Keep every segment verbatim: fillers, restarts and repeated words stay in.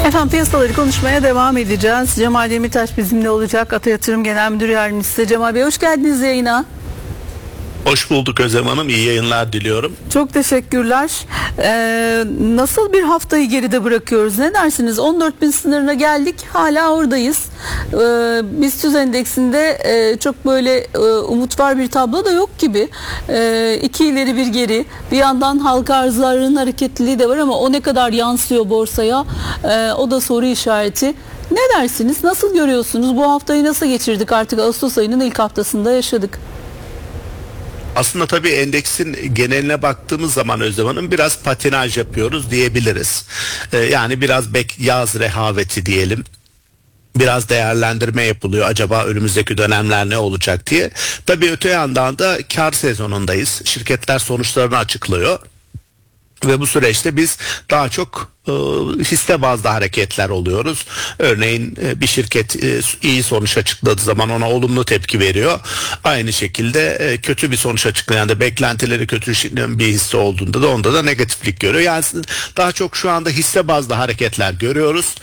Efendim piyasaları konuşmaya devam edeceğiz. Cemal Demirtaş bizimle olacak. Ata Yatırım Genel Müdür Yardımcısı. Cemal Bey hoş geldiniz yayına. Hoş bulduk Özlem Hanım. İyi yayınlar diliyorum. Çok teşekkürler. Ee, nasıl bir haftayı geride bırakıyoruz? Ne dersiniz? on dört bin sınırına geldik. Hala oradayız. Ee, BIST endeksinde e, çok böyle e, umut var bir tablo da yok gibi. E, iki ileri bir geri. Bir yandan halka arzların hareketliliği de var ama o ne kadar yansıyor borsaya? E, o da soru işareti. Ne dersiniz? Nasıl görüyorsunuz? Bu haftayı nasıl geçirdik? Artık Ağustos ayının ilk haftasında yaşadık. Aslında tabii endeksin geneline baktığımız zaman Özlem Hanım biraz patinaj yapıyoruz diyebiliriz. Ee, yani biraz bek yaz rehaveti diyelim. Biraz değerlendirme yapılıyor. Acaba önümüzdeki dönemler ne olacak diye. Tabii öte yandan da kar sezonundayız. Şirketler sonuçlarını açıklıyor. Ve bu süreçte biz daha çok e, hisse bazlı hareketler oluyoruz. Örneğin e, bir şirket e, iyi sonuç açıkladığı zaman ona olumlu tepki veriyor. Aynı şekilde e, kötü bir sonuç açıklayan da beklentileri kötü bir hisse olduğunda da onda da negatiflik görüyor. Yani daha çok şu anda hisse bazlı hareketler görüyoruz.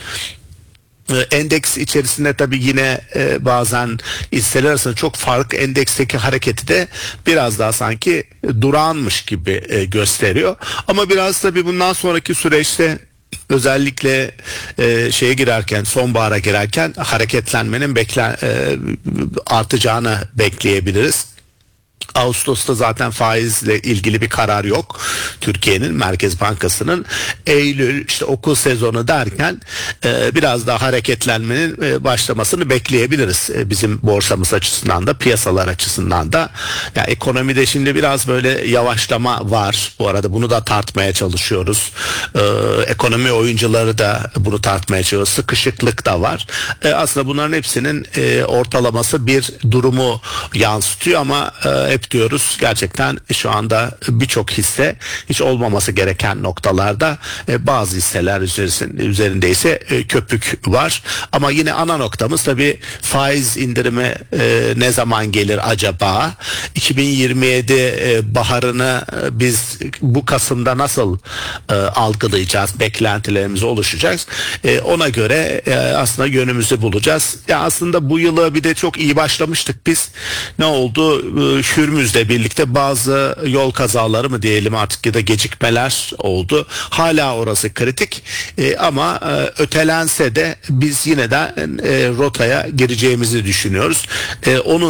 Endeks içerisinde tabii yine e, bazen hisseler arasında çok fark, endeksteki hareketi de biraz daha sanki durağanmış gibi e, gösteriyor. Ama biraz tabii bundan sonraki süreçte özellikle e, şeye girerken, sonbahara girerken hareketlenmenin beklen e, artacağını bekleyebiliriz. Ağustos'ta zaten faizle ilgili bir karar yok. Türkiye'nin Merkez Bankası'nın Eylül işte okul sezonu derken e, biraz daha hareketlenmenin e, başlamasını bekleyebiliriz. E, bizim borsamız açısından da piyasalar açısından da. Ya ekonomide şimdi biraz böyle yavaşlama var. Bu arada bunu da tartmaya çalışıyoruz. E, ekonomi oyuncuları da bunu tartmaya çalışıyor. Sıkışıklık da var. E, aslında bunların hepsinin e, ortalaması bir durumu yansıtıyor ama e, hep diyoruz gerçekten şu anda birçok hisse hiç olmaması gereken noktalarda, e, bazı hisseler üzerinde ise e, köpük var. Ama yine ana noktamız tabii faiz indirimi e, ne zaman gelir acaba? iki bin yirmi yedi e, baharını e, biz bu Kasım'da nasıl e, algılayacağız? Beklentilerimiz oluşacak. E, ona göre e, aslında yönümüzü bulacağız. Ya aslında bu yılı bir de çok iyi başlamıştık biz. Ne oldu? E, Hürmüz'le birlikte bazı yol kazaları mı diyelim artık ya da gecikmeler oldu. Hala orası kritik e, ama e, ötelense de biz yine de e, rotaya gireceğimizi düşünüyoruz. E, onun